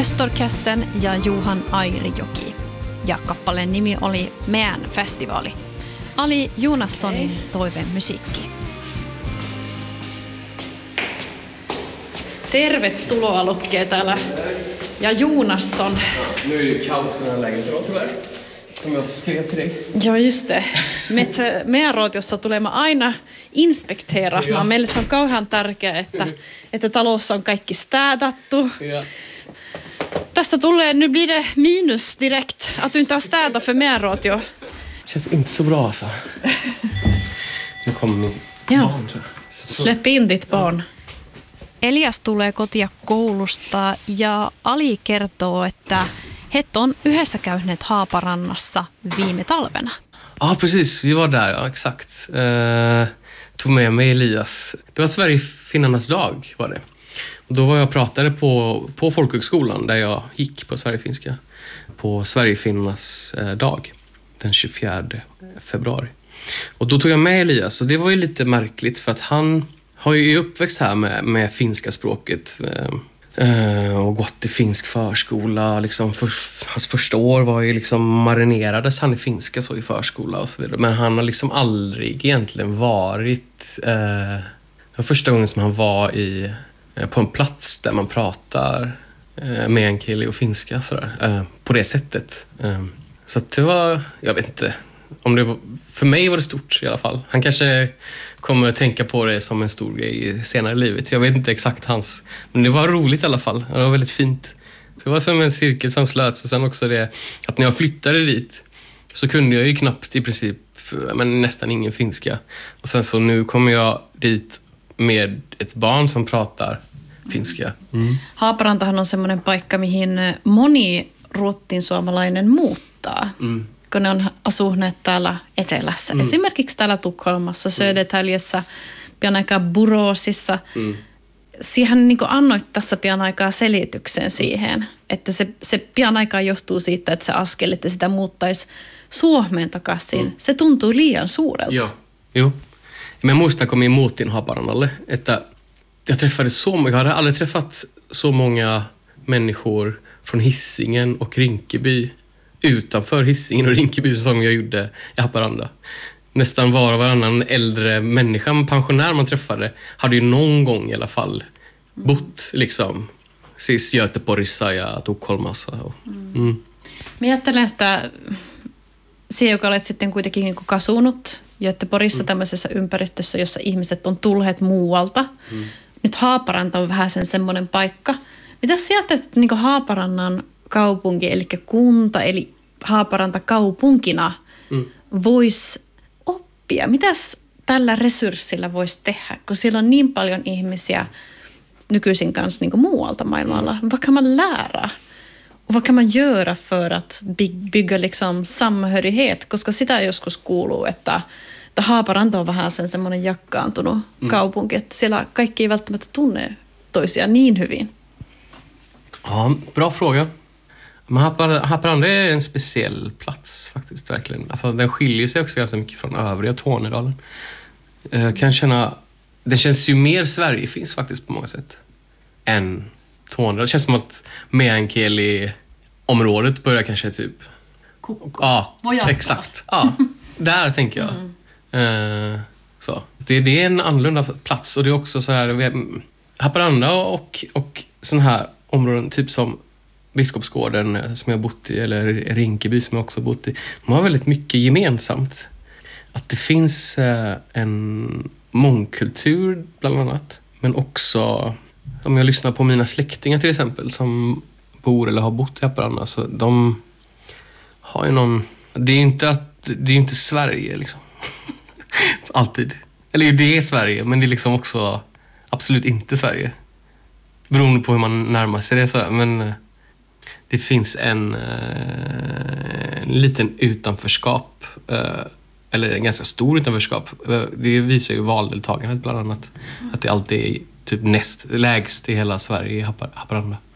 Höstorkestern ja Johan Airijoki. Ja kappaleen nimi oli Meän festivaali. Ali Jonassonin toivemusiikki. Tervetuloa Lukke täällä. Ja Jonasson. Nu är det ju kaos i den här lägenheten då, tyvärr. Som jag skrev till dig. Joo, just det. Meidän rootiossa tulemme aina inspekteeraamaan. Meille se on kauhean tärkeää, että talossa on kaikki städattu. Ja. Tästä tulee, nu blir det minus direkt. Att du inte har städat för meidän rootio. Känns inte så bra alltså. Nu kommer min barn, tror jag. Släpp in ditt barn. Elias tulee kotia koulusta ja Ali kertoo, että he on yhdessä käyneet Haaparannassa viime talvena. Ja, precis. Vi var där, ja, exakt. Tog med mig Elias. Det var Sverigefinnarnas dag, var det. Och då var jag och pratade på folkhögskolan där jag gick på Sverigefinska. På Sverigefinnarnas dag, den 24 februari. Och då tog jag med Elias, och det var ju lite märkligt för att han har ju uppväxt här med finska språket och gått i finsk förskola. Liksom hans första år var ju liksom marinerades han i finska så i förskola och så vidare. Men han har liksom aldrig egentligen varit... Det var första gången som han var på en plats där man pratar meänkieli och finska sådär, på det sättet. Så att det var, jag vet inte... Om det var, för mig var det stort i alla fall. Han kanske kommer att tänka på det som en stor grej senare i livet. Jag vet inte exakt hans. Men det var roligt i alla fall. Det var väldigt fint. Det var som en cirkel som slöts. Och sen också det att när jag flyttade dit så kunde jag ju knappt i princip nästan ingen finska. Och sen så nu kommer jag dit med ett barn som pratar finska. Haaparantahan on semmoinen paikka, mihin moni ruottinsuomalainen muuttaa. Kun ne on asuneet täällä etelässä. Esimerkiksi täällä Tukholmassa, Södertäljessä, pian aikaa Boråsissa. Siihen niin annoit tässä pian aikaa selityksen siihen, että se pian aikaa johtuu siitä, että se askel, että sitä muuttaisi Suomeen takaisin. Se tuntuu liian suurelta. Jo. Men muistan, kun minä muutin Haaparannalle, että jag hade aldrig träffat så många människor från Hisingen och Rinkeby utanför Hisingen och Rinkeby som jag gjorde i Haparanda. Nästan var och varannan äldre människa, pensionär man träffade, hade ju någon gång i alla fall bott liksom siis Göteborgissa ja Tukholmassa. Mä ajattelen, että se, joka olet sitten kuitenkin niin kuin kasunut Göteborgissa tämmöisessä ympäristössä, jossa ihmiset on tulleet muualta. Nyt Haaparanta on vähän semmoinen paikka. Mitä sä ajattelet, että niin kuin Haaparannan kaupunki, eli kunta, eli Haaparanta kaupunkina voisi oppia? Mitäs tällä resurssilla voisi tehdä, kun siellä on niin paljon ihmisiä nykyisin kanssa niin kuin muualta maailmalla? Vad kan man lära? Och vad kan man göra för att bygga liksom samhörighet? Koska sitä joskus kuuluu, että Haaparanta on vähän semmoinen jakkaantunut kaupunki, että siellä kaikki ei välttämättä tunne toisiaan niin hyvin. Ja, bra fråga. Men Haparanda är en speciell plats faktiskt, verkligen. Alltså, den skiljer sig också ganska mycket från övriga Tornedalen. Kan känna, det känns ju mer Sverigefinns faktiskt på många sätt än Tornedalen. Det känns som att meänkieli-området börjar kanske typ... Ja, exakt. Ja, där tänker jag. Så. Det är en annorlunda plats, och det är också så här... Haparanda och sån här områden, typ som Biskopsgården som jag bott i, eller Rinkeby som jag också bott i, de har väldigt mycket gemensamt. Att det finns en mångkultur bland annat, men också om jag lyssnar på mina släktingar till exempel som bor eller har bott i Haparanda, så de har ju någon... Det är inte Sverige liksom. Alltid. Eller det är Sverige, men det är liksom också absolut inte Sverige. Beroende på hur man närmar sig det så, men det finns en liten utanförskap, eller en ganska stor utanförskap. Det visar ju valdeltagandet bland annat, att det alltid är typ näst lägst i hela Sverige i Haparanda.